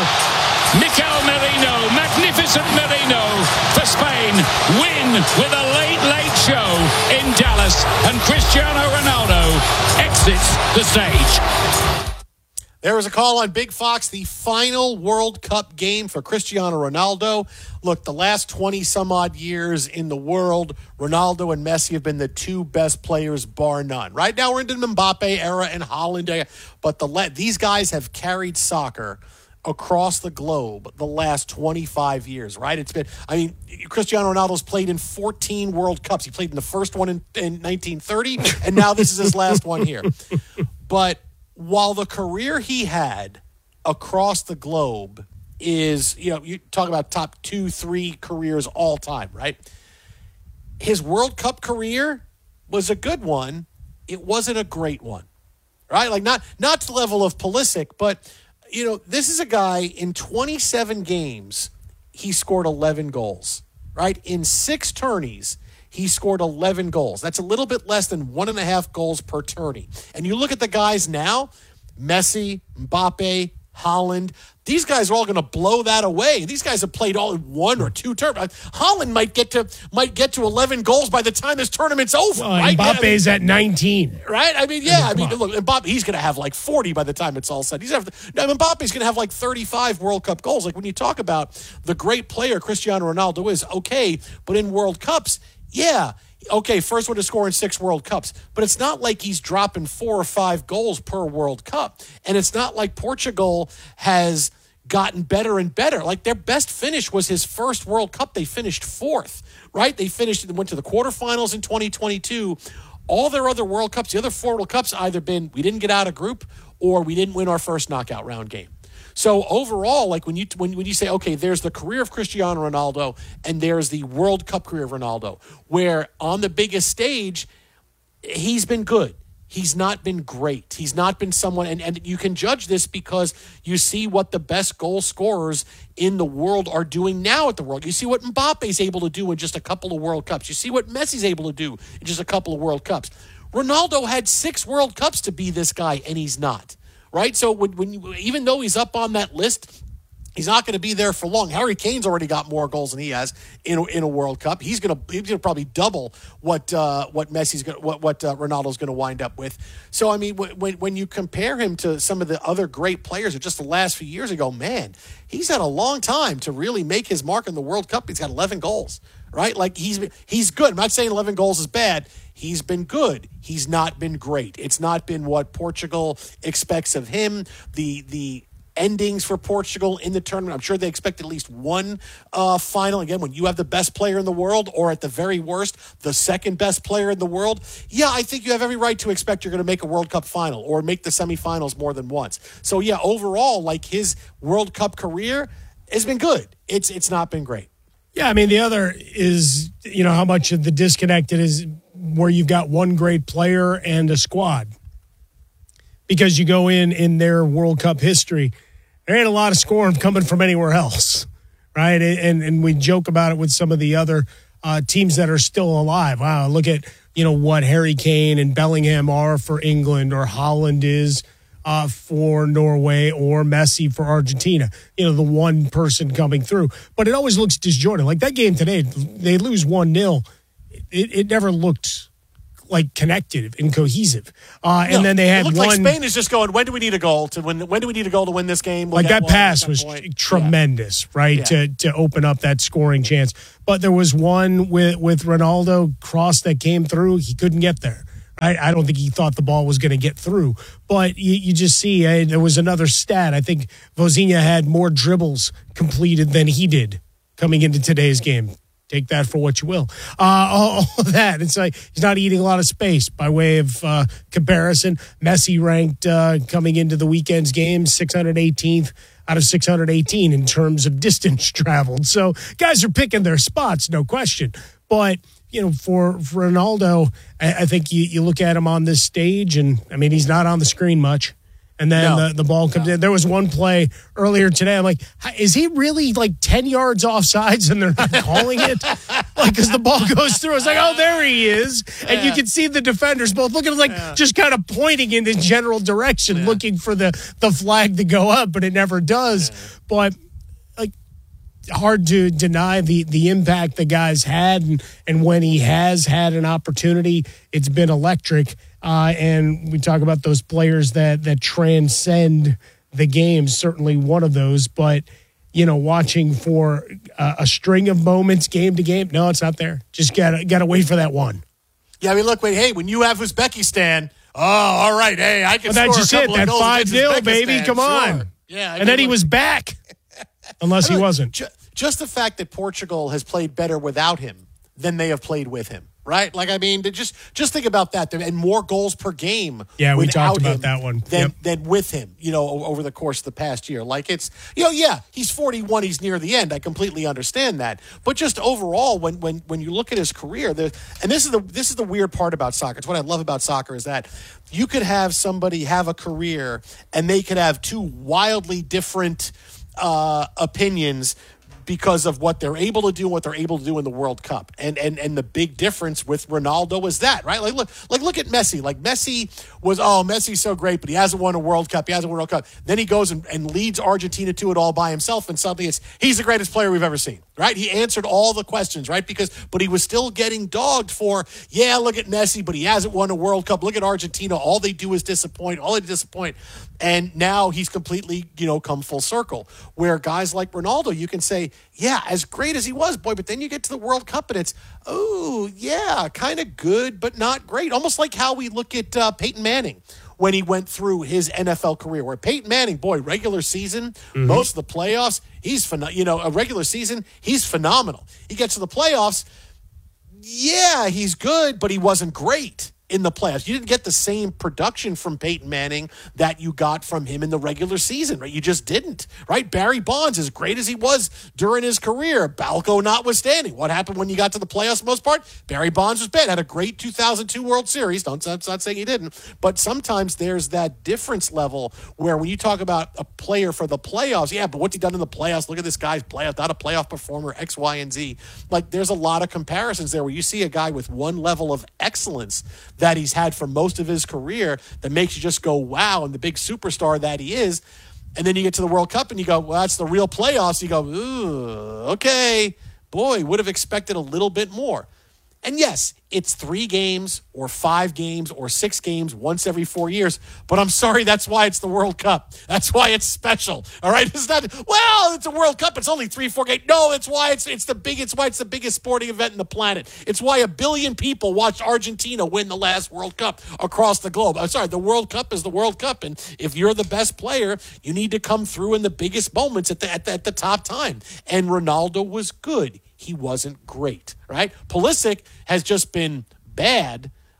Mikel Merino, magnificent Merino for Spain, win with a late, late show in Dallas, and Cristiano Ronaldo exits the stage. There was a call on Big Fox, the final World Cup game for Cristiano Ronaldo. Look, the last twenty-some-odd years in the world, Ronaldo and Messi have been the two best players, bar none. Right now we're into the Mbappe era and Haaland era, but the le- these guys have carried soccer across the globe the last twenty-five years, right? It's been, I mean, Cristiano Ronaldo's played in fourteen World Cups. He played in the first one in, in nineteen thirty, and now this is his last one here. But while the career he had across the globe is, you know, you talk about top two, three careers all time, right? His World Cup career was a good one. It wasn't a great one, right? Like not, not to the level of Pulisic, but, you know, this is a guy in twenty-seven games, he scored eleven goals, right? In six tourneys, he scored eleven goals. That's a little bit less than one and a half goals per tourney. And you look at the guys now, Messi, Mbappe, Haaland, these guys are all going to blow that away. These guys have played all in one or two tournaments. Haaland might get to might get to eleven goals by the time this tournament's over. Well, right? Mbappe's yeah, I at mean, nineteen. right? I mean, yeah. I mean, on. look, Mbappe, he's going to have like forty by the time it's all said. He's gonna have, now, Mbappe's going to have like thirty-five World Cup goals. Like when you talk about the great player Cristiano Ronaldo is, okay, but in World Cups, yeah, okay, first one to score in six World Cups. But it's not like he's dropping four or five goals per World Cup. And it's not like Portugal has gotten better and better. Like their best finish was his first World Cup. They finished fourth, right? They finished and went to the quarterfinals in twenty twenty-two. All their other World Cups, the other four World Cups, either been we didn't get out of group or we didn't win our first knockout round game. So overall, like when you when when you say, okay, there's the career of Cristiano Ronaldo and there's the World Cup career of Ronaldo, where on the biggest stage, he's been good. He's not been great. He's not been someone, and, and you can judge this because you see what the best goal scorers in the world are doing now at the World. You see what Mbappe's able to do in just a couple of World Cups. You see what Messi's able to do in just a couple of World Cups. Ronaldo had six World Cups to be this guy, and he's not. Right? So when, when you, even though he's up on that list, he's not going to be there for long. Harry Kane's already got more goals than he has in a, in a World Cup. He's going to he's going to probably double what uh, what Messi's going what what uh, Ronaldo's going to wind up with. So I mean, when when you compare him to some of the other great players of just the last few years ago, man, he's had a long time to really make his mark in the World Cup. He's got eleven goals. Right? Like he's he's good. I'm not saying eleven goals is bad. He's been good. He's not been great. It's not been what Portugal expects of him. The the endings for Portugal in the tournament, I'm sure they expect at least one uh, final. Again, when you have the best player in the world, or at the very worst, the second best player in the world, yeah, I think you have every right to expect you're going to make a World Cup final or make the semifinals more than once. So yeah, overall, like his World Cup career has been good. It's it's not been great. Yeah, I mean, the other is, you know, how much of the disconnect it is where you've got one great player and a squad. because you go in in their World Cup history, there ain't a lot of scoring coming from anywhere else, right? And and we joke about it with some of the other uh, teams that are still alive. Wow, look at, you know, what Harry Kane and Bellingham are for England, or Haaland is uh, for Norway, or Messi for Argentina. You know, the one person coming through. But it always looks disjointed. Like that game today, they lose one nil. It, it never looked like connected and cohesive. Uh, no, and then they had it looked one. Like Spain is just going, when do we need a goal to win? When do we need a goal to win this game? We'll like that one pass at was point. tremendous, yeah. right? Yeah. To to open up that scoring chance. But there was one with, with Ronaldo cross that came through. He couldn't get there. I, I don't think he thought the ball was going to get through. But you, you just see, uh, there was another stat. I think Vozinha had more dribbles completed than he did coming into today's game. Take that for what you will. Uh, all, all of that. It's like he's not eating a lot of space. By way of uh, comparison, Messi ranked uh, coming into the weekend's game six hundred eighteenth out of six hundred eighteen in terms of distance traveled. So guys are picking their spots, no question. But, you know, for, for Ronaldo, I, I think you, you look at him on this stage, and, I mean, he's not on the screen much. And then no, the, the ball comes no. in. There was one play earlier today. I'm like, is he really like ten yards offsides and they're not calling it? Like, because the ball goes through. It's like, oh, there he is. And yeah. you can see the defenders both looking like yeah. just kind of pointing in the general direction, yeah. looking for the, the flag to go up, but it never does. Yeah. But like, hard to deny the, the impact the guy's had. And, and when he has had an opportunity, it's been electric. Uh, and we talk about those players that that transcend the game, certainly one of those. But, you know, watching for a, a string of moments game to game, no, it's not there. Just gotta gotta wait for that one. Yeah, I mean, look, wait, hey, when you have Uzbekistan, oh, all right, hey, I can well, score that's a just couple it. of That goals five nil, baby, come sure. on. Yeah, I and mean, then he look, was back, unless he look, wasn't. Ju- just the fact that Portugal has played better without him than they have played with him. Right? Like, I mean, just just think about that. And more goals per game. Yeah, we talked him about that one. Than, yep. than with him, you know, over the course of the past year. Like, it's, you know, yeah, he's forty-one. He's near the end. I completely understand that. But just overall, when when when you look at his career, there, and this is the this is the weird part about soccer. It's what I love about soccer is that you could have somebody have a career and they could have two wildly different uh, opinions because of what they're able to do, what they're able to do in the World Cup. And and and the big difference with Ronaldo is that, right? Like, look, like look at Messi. Like, Messi was, oh, Messi's so great, but he hasn't won a World Cup. He hasn't won a World Cup. Then he goes and, and leads Argentina to it all by himself, and suddenly it's, he's the greatest player we've ever seen, right? He answered all the questions, right? Because, but he was still getting dogged for, yeah, look at Messi, but he hasn't won a World Cup. Look at Argentina. All they do is disappoint. All they disappoint. And now he's completely, you know, come full circle. Where guys like Ronaldo, you can say, yeah, as great as he was, boy, but then you get to the World Cup and it's, oh, yeah, kind of good, but not great. Almost like how we look at uh, Peyton Manning when he went through his N F L career, where Peyton Manning, boy, regular season, mm-hmm. most of the playoffs, he's, phen- you know, a regular season, he's phenomenal. He gets to the playoffs, yeah, he's good, but he wasn't great in the playoffs. You didn't get the same production from Peyton Manning that you got from him in the regular season, right? You just didn't, right? Barry Bonds, as great as he was during his career, Balco notwithstanding. What happened when you got to the playoffs, most part? Barry Bonds was bad. Had a great two thousand two World Series. Don't, I'm not saying he didn't. But sometimes there's that difference level where when you talk about a player for the playoffs, yeah, but what's he done in the playoffs? Look at this guy's playoff, not a playoff performer, X, Y, and Z. Like, there's a lot of comparisons there where you see a guy with one level of excellence that he's had for most of his career that makes you just go, wow, and the big superstar that he is. And then you get to the World Cup and you go, well, that's the real playoffs. You go, ooh, okay, boy, would have expected a little bit more. And yes, it's three games or five games or six games once every four years. But I'm sorry, that's why it's the World Cup. That's why it's special. All right, it's not. Well, it's a World Cup. It's only three, four games. No, it's why it's it's the big. It's why it's the biggest sporting event in the planet. It's why a billion people watched Argentina win the last World Cup across the globe. I'm sorry, the World Cup is the World Cup, and if you're the best player, you need to come through in the biggest moments at the at the, at the top time. And Ronaldo was good. He wasn't great, right? Pulisic has just been bad,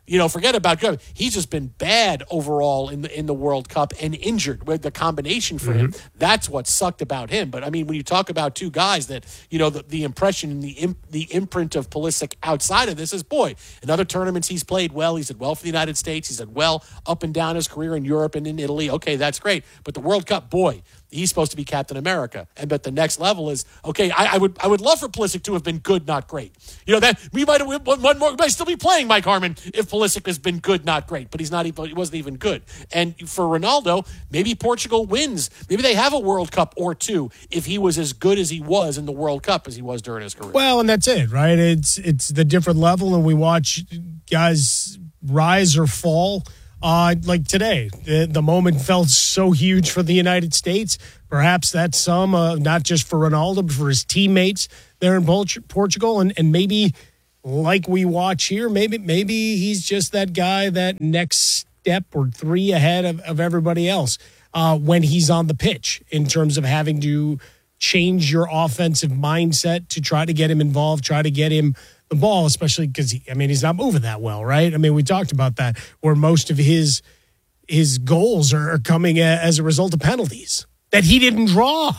You know, forget about good. He's just been bad overall in the in the World Cup and injured with the combination for mm-hmm. him. That's what sucked about him. But I mean, when you talk about two guys that, you know, the, the impression and the imp, the imprint of Pulisic outside of this is, boy, in other tournaments he's played well. He's did well for the United States. He's did well up and down his career in Europe and in Italy. Okay, that's great. But the World Cup, boy, he's supposed to be Captain America. And but the next level is, okay, I, I would I would love for Pulisic to have been good, not great. You know, that we might have one more, we might still be playing Mike Harmon if Pulisic has been good, not great. But he's not even, he wasn't even good. And for Ronaldo, maybe Portugal wins. Maybe they have a World Cup or two if he was as good as he was in the World Cup as he was during his career. Well, and that's it, right? It's it's the different level, and we watch guys rise or fall. Uh, like today, the, the moment felt so huge for the United States. Perhaps that's some, uh, not just for Ronaldo, but for his teammates there in Portugal. And, and maybe, like we watch here, maybe maybe he's just that guy, that next step or three ahead of, of everybody else uh, when he's on the pitch in terms of having to change your offensive mindset to try to get him involved, try to get him the ball, especially because, I mean, he's not moving that well, right? I mean, we talked about that, where most of his his goals are, are coming a, as a result of penalties that he didn't draw.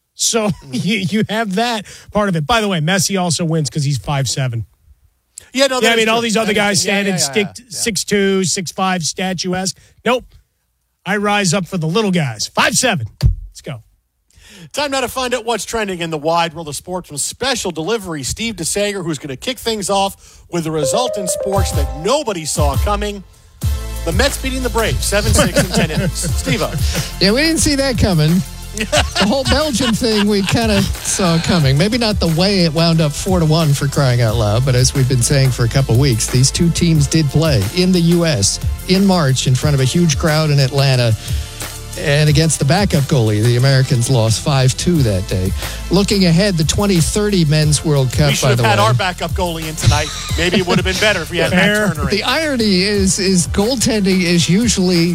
So you, you have that part of it. By the way, Messi also wins because he's five seven. Yeah, no, yeah, I mean, true. all these other guys yeah, standing yeah, yeah, yeah, yeah. six two, six five, statuesque. Nope. I rise up for the little guys. five seven. Let's go. Time now to find out what's trending in the wide world of sports from special delivery Steve DeSager, who's going to kick things off with a result in sports that nobody saw coming. The Mets beating the Braves, seven six in ten innings. Steve-O. Yeah, we didn't see that coming. The whole Belgium thing we kind of saw coming. Maybe not the way it wound up four to one for crying out loud, but as we've been saying for a couple of weeks, these two teams did play in the U S in March in front of a huge crowd in Atlanta. And against the backup goalie, the Americans lost five two that day. Looking ahead, the twenty thirty Men's World Cup, we should by have the had way. our backup goalie in tonight. Maybe it would have been better if we had Matt Turner in. The irony is, is goaltending is usually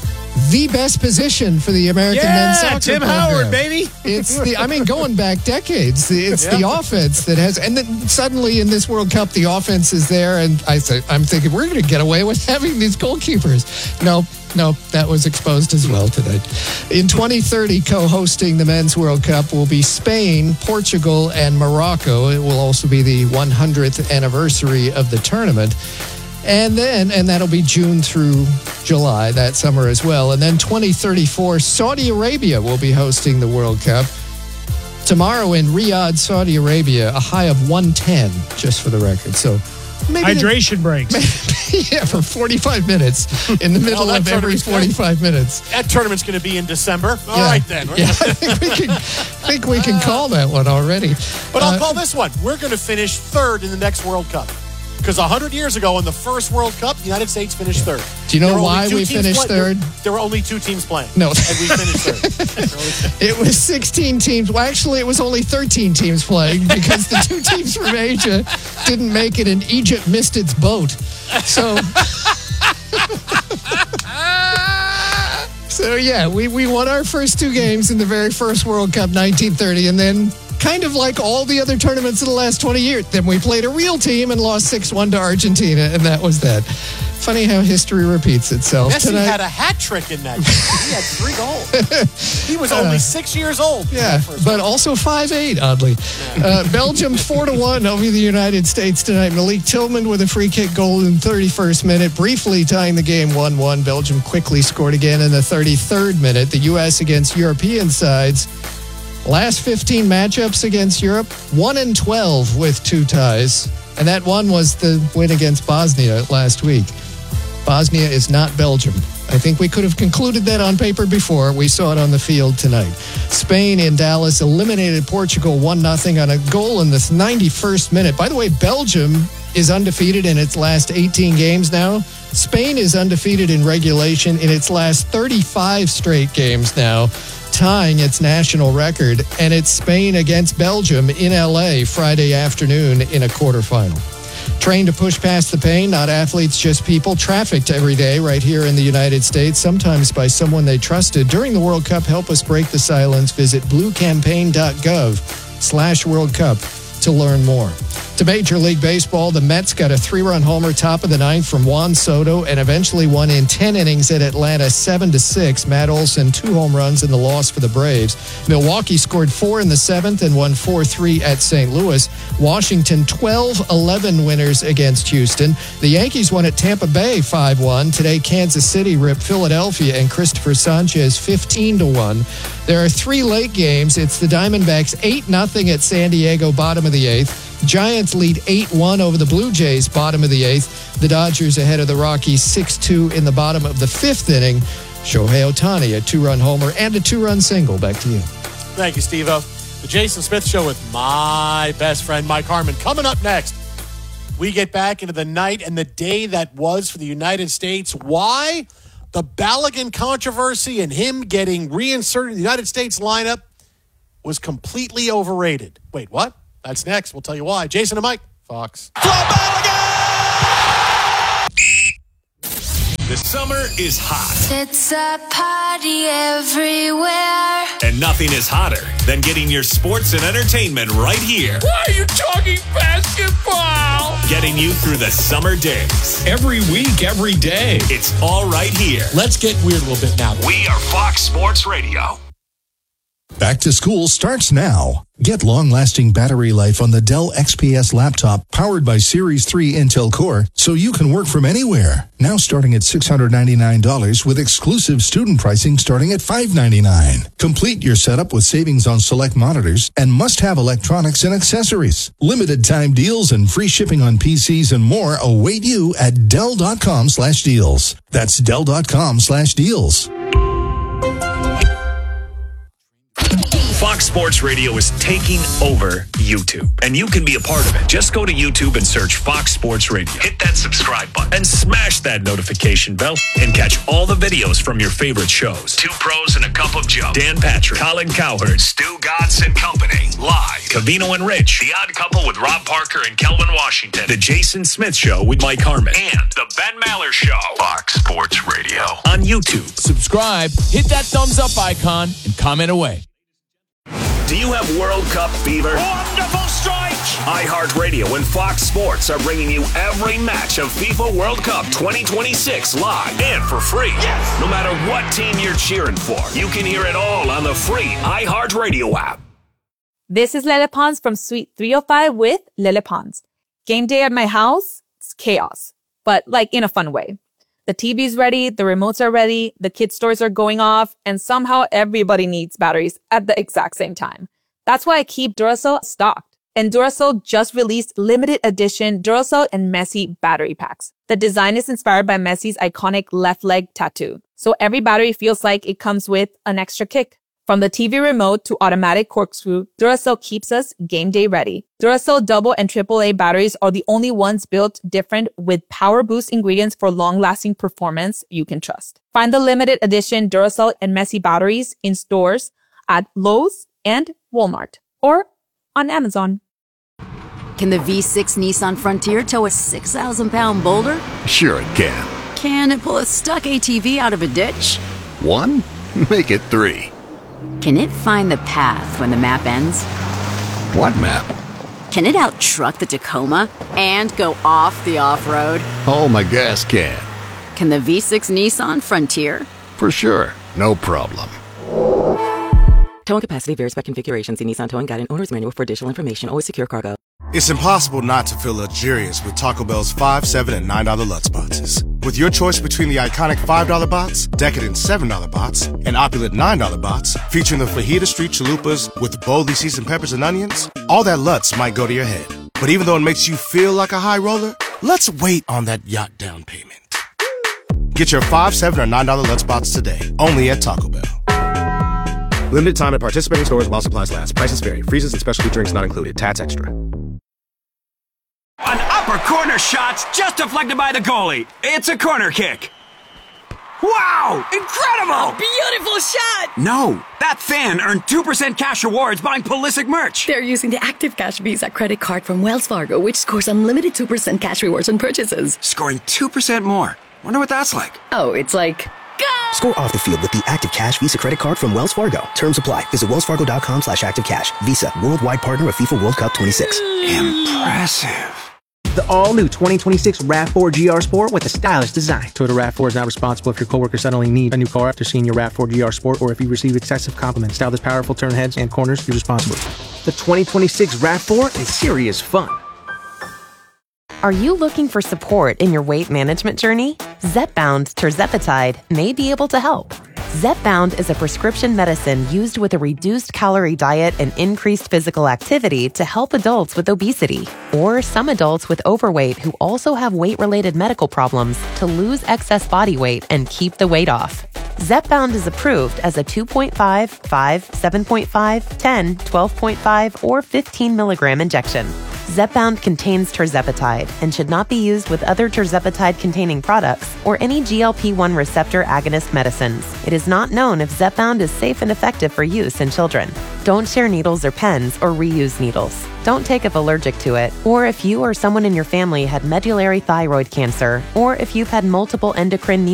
the best position for the American yeah, men's soccer Tim program. Howard, baby. It's the, I mean, going back decades, it's yeah. the offense that has, and then suddenly in this World Cup, the offense is there, and I th- I'm thinking we're going to get away with having these goalkeepers. No, no, that was exposed as well tonight. In twenty thirty, co-hosting the Men's World Cup will be Spain, Portugal, and Morocco. It will also be the one hundredth anniversary of the tournament. And then, and that'll be June through July, that summer as well. And then twenty thirty-four, Saudi Arabia will be hosting the World Cup. Tomorrow in Riyadh, Saudi Arabia, a high of one ten, just for the record. So maybe hydration the, breaks. Maybe, yeah, for forty-five minutes in the middle well, of every forty-five minutes. That tournament's going to be in December. All yeah. right, then. Yeah, I think we can, I think we can call that one already. But I'll uh, call this one. We're going to finish third in the next World Cup. Because one hundred years ago in the first World Cup, the United States finished third. Do you know why we finished play- third? There, there were only two teams playing. No. And we finished third. It was sixteen teams. Well, actually, it was only thirteen teams playing because the two teams from Asia didn't make it and Egypt missed its boat. So, so yeah, we, we won our first two games in the very first World Cup, nineteen thirty, and then kind of like all the other tournaments in the last twenty years. Then we played a real team and lost six one to Argentina, and that was that. Funny how history repeats itself. Messi Tonight, had a hat trick in that game. He had three goals. He was only uh, six years old. Yeah, but also five eight, oddly. Yeah. Uh, Belgium four to one over the United States tonight. Malik Tillman with a free kick goal in the thirty-first minute, briefly tying the game one one. Belgium quickly scored again in the thirty-third minute. The U S against European sides. Last fifteen matchups against Europe, one and twelve with two ties. And that one was the win against Bosnia last week. Bosnia is not Belgium. I think we could have concluded that on paper before. We saw it on the field tonight. Spain in Dallas eliminated Portugal one nothing on a goal in the ninety-first minute. By the way, Belgium is undefeated in its last eighteen games now. Spain is undefeated in regulation in its last thirty-five straight games now, tying its national record. And it's Spain against Belgium in L A Friday afternoon in a quarterfinal. Trained to push past the pain, not athletes, just people. Trafficked every day right here in the United States, sometimes by someone they trusted. During the World Cup, help us break the silence. Visit bluecampaign.gov slash World Cup to to learn more. To Major League Baseball, the Mets got a three-run homer top of the ninth from Juan Soto and eventually won in ten innings at Atlanta seven to six. Matt Olson, two home runs in the loss for the Braves. Milwaukee scored four in the seventh and won four three at Saint Louis. Washington twelve eleven winners against Houston. The Yankees won at Tampa Bay five one. Today, Kansas City ripped Philadelphia and Christopher Sanchez fifteen to one. There are three late games. It's the Diamondbacks eight nothing at San Diego, bottom of the eighth. Giants lead eight one over the Blue Jays, bottom of the eighth. The Dodgers ahead of the Rockies six two in the bottom of the fifth inning. Shohei Ohtani, a two-run homer and a two-run single. Back to you. Thank you, Steve-O. The Jason Smith Show with my best friend, Mike Harmon. Coming up next, we get back into the night and the day that was for the United States. Why? The Balogun controversy and him getting reinserted in the United States lineup was completely overrated. Wait, what? That's next. We'll tell you why. Jason and Mike, Fox. The summer is hot. It's a party everywhere. And nothing is hotter than getting your sports and entertainment right here. Why are you talking basketball? Getting you through the summer days. Every week, every day. It's all right here. Let's get weird a little bit now. We are Fox Sports Radio. Back to school starts now. Get long-lasting battery life on the Dell X P S laptop powered by Series three Intel Core so you can work from anywhere. Now starting at six hundred ninety-nine dollars with exclusive student pricing starting at five hundred ninety-nine dollars. Complete your setup with savings on select monitors and must-have electronics and accessories. Limited time deals and free shipping on P Cs and more await you at Dell.com slash deals. That's Dell.com slash deals. Fox Sports Radio is taking over YouTube, and you can be a part of it. Just go to YouTube and search Fox Sports Radio. Hit that subscribe button and smash that notification bell and catch all the videos from your favorite shows. Two Pros and a Cup of Joe. Dan Patrick, Colin Cowherd, Stu Gatz and Company. Live. Cavino and Rich. The Odd Couple with Rob Parker and Kelvin Washington. The Jason Smith Show with Mike Harmon. And The Ben Maller Show. Fox Sports Radio. On YouTube. Subscribe, hit that thumbs up icon, and comment away. Do you have World Cup fever? Wonderful strike! iHeartRadio and Fox Sports are bringing you every match of FIFA World Cup twenty twenty-six live and for free. Yes! No matter what team you're cheering for, you can hear it all on the free iHeartRadio app. This is Lele Pons from Suite three oh five with Lele Pons. Game day at my house, it's chaos, but like in a fun way. The T V's ready, the remotes are ready, the kids' stores are going off, and somehow everybody needs batteries at the exact same time. That's why I keep Duracell stocked. And Duracell just released limited edition Duracell and Messi battery packs. The design is inspired by Messi's iconic left leg tattoo. So every battery feels like it comes with an extra kick. From the T V remote to automatic corkscrew, Duracell keeps us game day ready. Duracell double and triple A batteries are the only ones built different with power boost ingredients for long-lasting performance you can trust. Find the limited edition Duracell and Messi batteries in stores at Lowe's and Walmart or on Amazon. Can the V six Nissan Frontier tow a six thousand pound boulder? Sure it can. Can it pull a stuck A T V out of a ditch? One? Make it three. Can it find the path when the map ends? What map? Can it out-truck the Tacoma and go off the off-road? Oh, my gas can. Can the V six Nissan Frontier? For sure. No problem. Towing capacity varies by configuration. See Nissan Towing Guide and Owner's Manual for additional information. Always secure cargo. It's impossible not to feel luxurious with Taco Bell's five, seven, and nine dollar Lutz boxes. With your choice between the iconic five dollar box, decadent seven dollar box, and opulent nine dollar box, featuring the Fajita Street Chalupas with boldly seasoned peppers and onions, all that Lutz might go to your head. But even though it makes you feel like a high roller, let's wait on that yacht down payment. Get your five, seven, or nine dollar Lutz box today, only at Taco Bell. Limited time at participating stores while supplies last. Prices vary. Freezes and specialty drinks not included. Tats extra. An upper corner shot's just deflected by the goalie. It's a corner kick. Wow! Incredible! Beautiful shot! No, that fan earned two percent cash rewards buying Pulisic merch. They're using the Active Cash Visa credit card from Wells Fargo, which scores unlimited two percent cash rewards on purchases. Scoring two percent more. Wonder what that's like. Oh, it's like... Go! Score off the field with the Active Cash Visa credit card from Wells Fargo. Terms apply. Visit wellsfargo.com slash active cash. Visa, worldwide partner of FIFA World Cup twenty-six. Impressive. The all-new twenty twenty-six RAV four G R Sport with a stylish design. Toyota RAV four is not responsible if your coworker suddenly needs a new car after seeing your RAV four G R Sport or if you receive excessive compliments. Style this powerful turn heads and corners, use responsibly. The twenty twenty-six RAV four is serious fun. Are you looking for support in your weight management journey? Zepbound tirzepatide may be able to help. Zepbound is a prescription medicine used with a reduced calorie diet and increased physical activity to help adults with obesity or some adults with overweight who also have weight-related medical problems to lose excess body weight and keep the weight off. Zepbound is approved as a two point five, five, seven point five, ten, twelve point five, or fifteen milligram injection. Zepbound contains tirzepatide and should not be used with other tirzepatide-containing products or any G L P one receptor agonist medicines. It is not known if Zepbound is safe and effective for use in children. Don't share needles or pens or reuse needles. Don't take if allergic to it, or if you or someone in your family had medullary thyroid cancer, or if you've had multiple endocrine